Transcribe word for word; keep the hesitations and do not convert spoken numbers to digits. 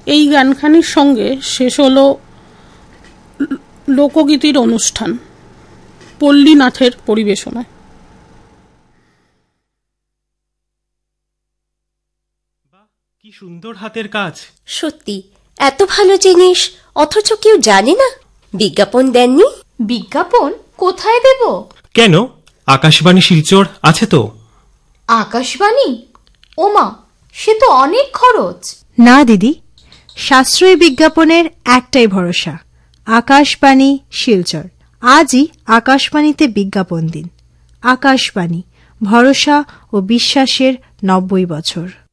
এই গানখানির সঙ্গে শেষ হলো লোকগীতির অনুষ্ঠান পল্লীনাথের পরিবেশনায়। কি সুন্দর হাতের কাজ। সত্যি এত ভালো জিনিস অথচ কেউ জানে না। বিজ্ঞাপন দেননি? বিজ্ঞাপন কোথায় দেব? কেন, আকাশবাণী শিলচর আছে তো। আকাশবাণী? ওমা, সে তো অনেক খরচ। না দিদি, সাশ্রয়ী বিজ্ঞাপনের একটাই ভরসা, আকাশবাণী শিলচর। আজই আকাশবাণীতে বিজ্ঞাপন দিন। আকাশবাণী, ভরসা ও বিশ্বাসের নব্বই বছর।